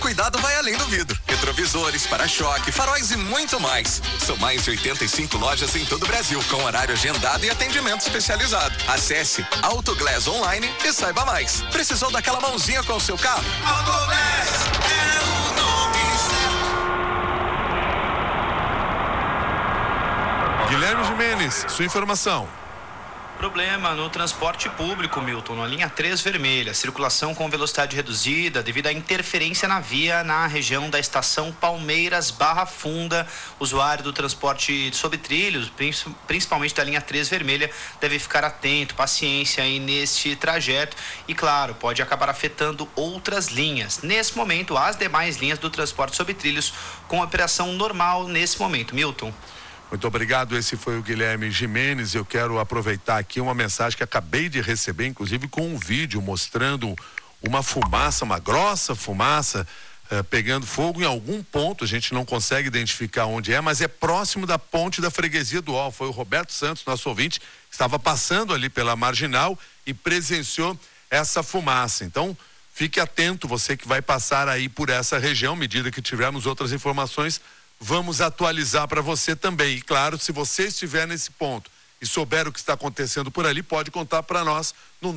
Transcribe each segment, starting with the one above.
cuidado vai além do vidro. Retrovisores, para-choque, faróis e muito mais. São mais de 85 lojas em todo o Brasil, com horário agendado e atendimento especializado. Acesse Autoglass Online e saiba mais. Precisou daquela mãozinha com o seu carro? Autoglass é o nome certo. Guilherme Gimenez, sua informação. Problema no transporte público, Milton, na linha 3 vermelha, circulação com velocidade reduzida devido à interferência na via na região da estação Palmeiras Barra Funda. Usuário do transporte sobre trilhos, principalmente da linha 3 vermelha, deve ficar atento, paciência aí neste trajeto e, claro, pode acabar afetando outras linhas. Nesse momento, as demais linhas do transporte sobre trilhos com operação normal nesse momento. Milton. Muito obrigado, esse foi o Guilherme Gimenez. Eu quero aproveitar aqui uma mensagem que acabei de receber, inclusive com um vídeo mostrando uma fumaça, uma grossa fumaça pegando fogo em algum ponto. A gente não consegue identificar onde é, mas é próximo da ponte da Freguesia do Ó. Foi o Roberto Santos, nosso ouvinte, que estava passando ali pela Marginal e presenciou essa fumaça. Então, fique atento, você que vai passar aí por essa região. À medida que tivermos outras informações, vamos atualizar para você também. E claro, se você estiver nesse ponto e souber o que está acontecendo por ali, pode contar para nós no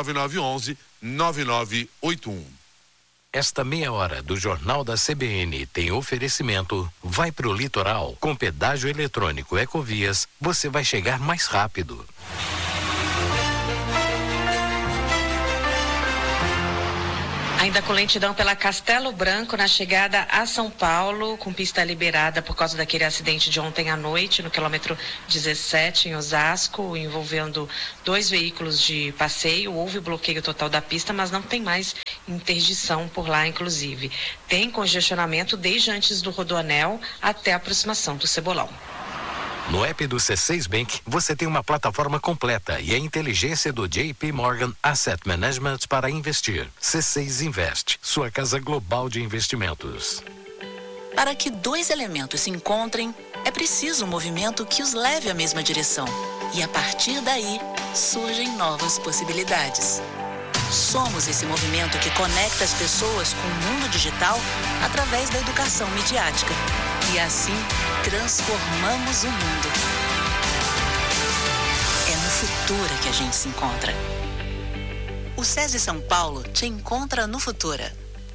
99911-9981. Esta meia hora do Jornal da CBN tem oferecimento. Vai pro litoral. Com pedágio eletrônico Ecovias, você vai chegar mais rápido. Ainda com lentidão pela Castelo Branco na chegada a São Paulo, com pista liberada por causa daquele acidente de ontem à noite, no quilômetro 17 em Osasco, envolvendo 2 veículos de passeio. Houve bloqueio total da pista, mas não tem mais interdição por lá, inclusive. Tem congestionamento desde antes do Rodoanel até a aproximação do Cebolão. No app do C6 Bank, você tem uma plataforma completa e a inteligência do JP Morgan Asset Management para investir. C6 Invest, sua casa global de investimentos. Para que 2 elementos se encontrem, é preciso um movimento que os leve à mesma direção. E a partir daí, surgem novas possibilidades. Somos esse movimento que conecta as pessoas com o mundo digital através da educação midiática. E assim, transformamos o mundo. É no Futura que a gente se encontra. O SESI São Paulo te encontra no Futura.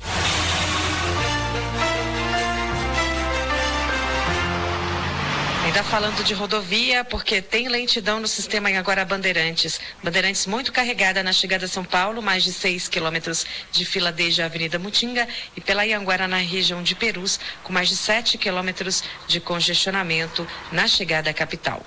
Ainda falando de rodovia, porque tem lentidão no sistema em agora Bandeirantes. Bandeirantes muito carregada na chegada a São Paulo, mais de 6 quilômetros de fila desde a Avenida Mutinga, e pela Anhanguera na região de Perus, com mais de 7 quilômetros de congestionamento na chegada à capital.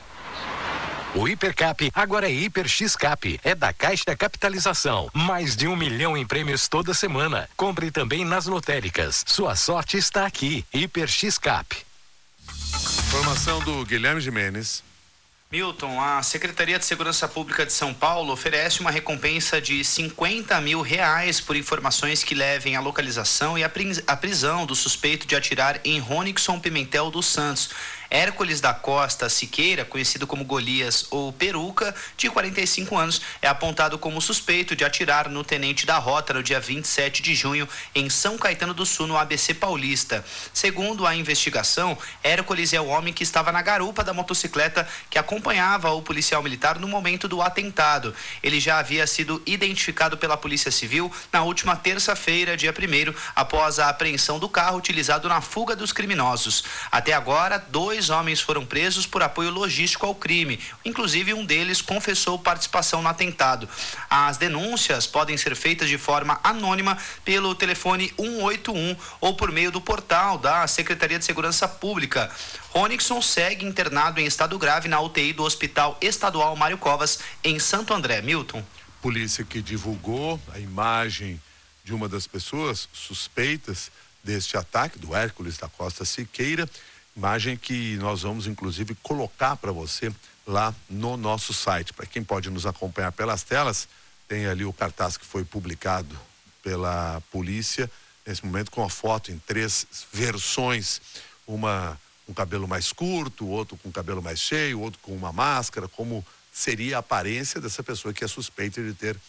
O Hipercap agora é Hiper X-Cap, é da Caixa Capitalização. Mais de 1 milhão em prêmios toda semana. Compre também nas lotéricas. Sua sorte está aqui. Hiper X-Cap. Informação do Guilherme Gimenez. Milton, a Secretaria de Segurança Pública de São Paulo oferece uma recompensa de R$50 mil por informações que levem à localização e à prisão do suspeito de atirar em Ronixon Pimentel dos Santos. Hércules da Costa Siqueira, conhecido como Golias ou Peruca, de 45 anos, é apontado como suspeito de atirar no Tenente da Rota no dia 27 de junho em São Caetano do Sul, no ABC Paulista. Segundo a investigação, Hércules é o homem que estava na garupa da motocicleta que acompanhava o policial militar no momento do atentado. Ele já havia sido identificado pela Polícia Civil na última terça-feira, dia 1º, após a apreensão do carro utilizado na fuga dos criminosos. Até agora, 2 homens foram presos por apoio logístico ao crime. Inclusive, um deles confessou participação no atentado. As denúncias podem ser feitas de forma anônima pelo telefone 181 ou por meio do portal da Secretaria de Segurança Pública. Ronixon segue internado em estado grave na UTI do Hospital Estadual Mário Covas, em Santo André. Milton. Polícia que divulgou a imagem de uma das pessoas suspeitas deste ataque, do Hércules da Costa Siqueira. Imagem que nós vamos, inclusive, colocar para você lá no nosso site. Para quem pode nos acompanhar pelas telas, tem ali o cartaz que foi publicado pela polícia, nesse momento com a foto em 3 versões. Uma com cabelo mais curto, outro com cabelo mais cheio, outro com uma máscara, como seria a aparência dessa pessoa que é suspeita de ter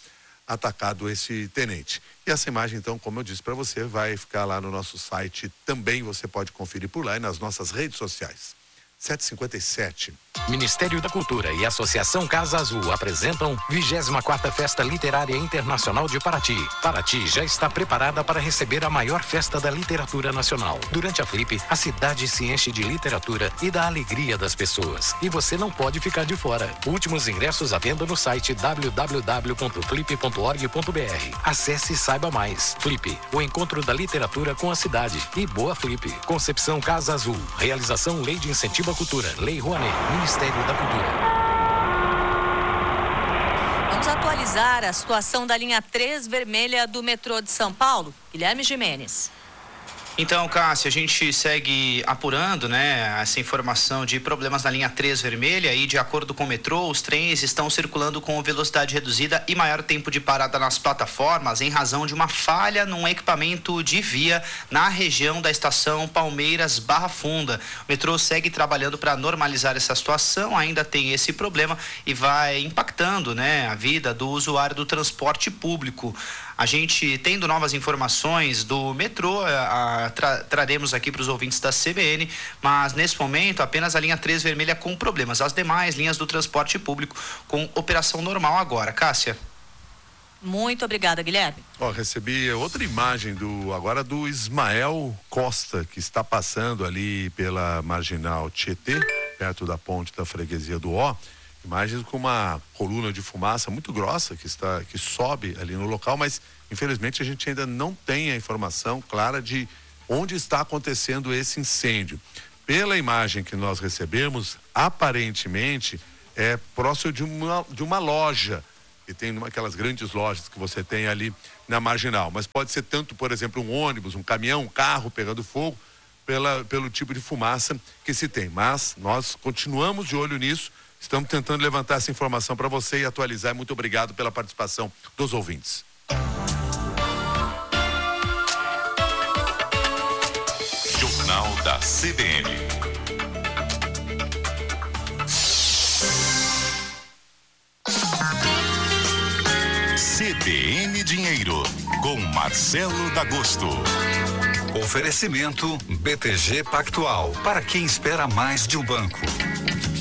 atacado esse tenente. E essa imagem, então, como eu disse para você, vai ficar lá no nosso site também, você pode conferir por lá e nas nossas redes sociais. 7h57. Ministério da Cultura e Associação Casa Azul apresentam 24ª Festa Literária Internacional de Paraty. Paraty já está preparada para receber a maior festa da literatura nacional. Durante a Flip, a cidade se enche de literatura e da alegria das pessoas. E você não pode ficar de fora. Últimos ingressos à venda no site www.flip.org.br. Acesse e saiba mais. Flip, o encontro da literatura com a cidade. E boa Flip. Concepção Casa Azul. Realização Lei de Incentivo à Cultura. Lei Rouanet. Ministério da Cultura. Vamos atualizar a situação da linha 3 vermelha do metrô de São Paulo. Guilherme Gimenez. Então, Cássia, a gente segue apurando, né, essa informação de problemas na linha 3 vermelha e, de acordo com o metrô, os trens estão circulando com velocidade reduzida e maior tempo de parada nas plataformas em razão de uma falha num equipamento de via na região da estação Palmeiras/Barra Funda. O metrô segue trabalhando para normalizar essa situação, ainda tem esse problema e vai impactando, né, a vida do usuário do transporte público. A gente, tendo novas informações do metrô, traremos aqui para os ouvintes da CBN, mas nesse momento apenas a linha 3 vermelha com problemas. As demais linhas do transporte público com operação normal agora. Cássia. Muito obrigada, Guilherme. Recebi outra imagem agora do Ismael Costa, que está passando ali pela Marginal Tietê, perto da ponte da freguesia do Ó. Imagens com uma coluna de fumaça muito grossa que sobe ali no local, mas infelizmente a gente ainda não tem a informação clara de onde está acontecendo esse incêndio. Pela imagem que nós recebemos, aparentemente é próximo de uma loja, que tem aquelas grandes lojas que você tem ali na Marginal, mas pode ser tanto, por exemplo, um ônibus, um caminhão, um carro pegando fogo, pelo tipo de fumaça que se tem. Mas nós continuamos de olho nisso. Estamos tentando levantar essa informação para você e atualizar. Muito obrigado pela participação dos ouvintes. Jornal da CBN. CBN Dinheiro, com Marcelo D'Agosto. Oferecimento BTG Pactual, para quem espera mais de um banco.